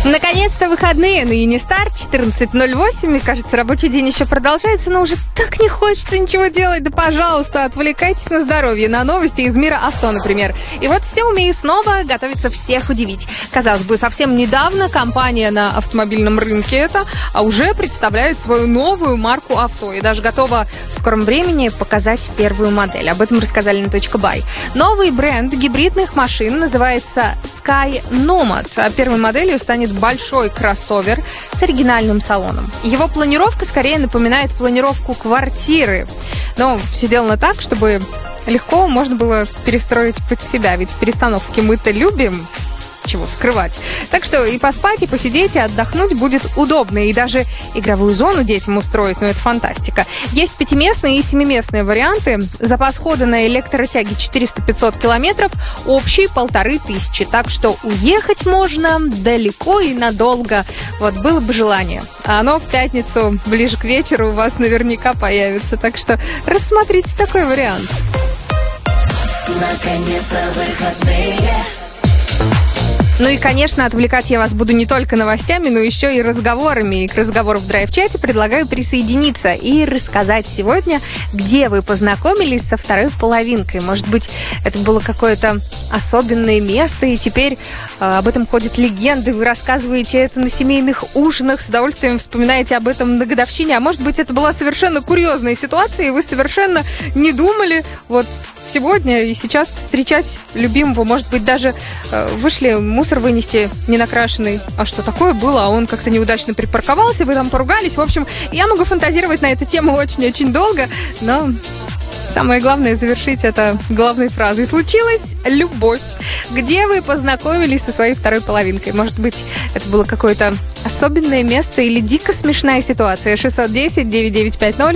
Наконец-то выходные, ныне старт, 14:08. Мне кажется, рабочий день еще продолжается, но уже так не хочется ничего делать. Да, пожалуйста, отвлекайтесь на здоровье, на новости из мира авто, например. И вот Xiaomi снова готовится всех удивить. Казалось бы, совсем недавно компания на автомобильном рынке уже представляет свою новую марку авто и даже готова в скором времени показать первую модель. Об этом рассказали на .by. Новый бренд гибридных машин называется Sky Nomad, а первой моделью станет большой кроссовер с оригинальным салоном. Его планировка скорее напоминает планировку квартиры. Но все сделано так, чтобы легко можно было перестроить под себя. Ведь перестановки мы-то любим. Чего скрывать. Так что и поспать, и посидеть, и отдохнуть будет удобно. И даже игровую зону детям устроить, это фантастика. Есть 5-местные и 7-местные варианты. Запас хода на электротяге 400-500 километров, общий 1500. Так что уехать можно далеко и надолго. Вот было бы желание. А оно в пятницу, ближе к вечеру, у вас наверняка появится. Так что рассмотрите такой вариант. Наконец-то выходные. Ну и, конечно, отвлекать я вас буду не только новостями, но еще и разговорами. И к разговору в драйв-чате предлагаю присоединиться и рассказать сегодня, где вы познакомились со второй половинкой. Может быть, это было какое-то особенное место, и теперь об этом ходят легенды. Вы рассказываете это на семейных ужинах, с удовольствием вспоминаете об этом на годовщине. А может быть, это была совершенно курьезная ситуация, и вы совершенно не думали вот сегодня и сейчас встречать любимого. Может быть, даже вышли мусор вынести ненакрашенный. А что такое было? А он как-то неудачно припарковался, вы там поругались. В общем, я могу фантазировать на эту тему очень-очень долго, но самое главное завершить это главной фразой. Случилась любовь. Где вы познакомились со своей второй половинкой? Может быть, это было какое-то особенное место или дико смешная ситуация? 610-9950.